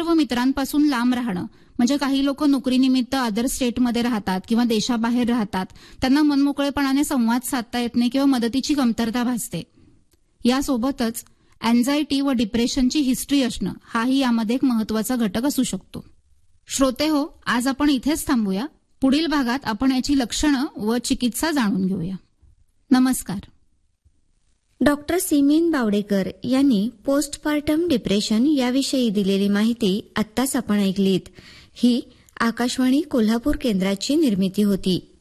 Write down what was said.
व मित्रांपासून लांब राहणं, म्हणजे काही लोक नोकरीनिमित्त अदर स्टेटमध्ये राहतात किंवा देशाबाहेर राहतात, त्यांना मनमोकळेपणाने संवाद साधता येत नाही किंवा मदतीची कमतरता भासते. यासोबतच अँझायटी व डिप्रेशनची हिस्ट्री असणं हाही यामध्ये एक महत्वाचा घटक असू शकतो. श्रोते हो, आज आपण इथेच थांबूया. पुढील भागात आपण याची लक्षणं व चिकित्सा जाणून घेऊया. नमस्कार. डॉक्टर सिमीन बावडेकर यांनी पोस्टपार्टम डिप्रेशन याविषयी दिलेली माहिती आत्ताच आपण ऐकलीत. ही आकाशवाणी कोल्हापूर केंद्राची निर्मिती होती.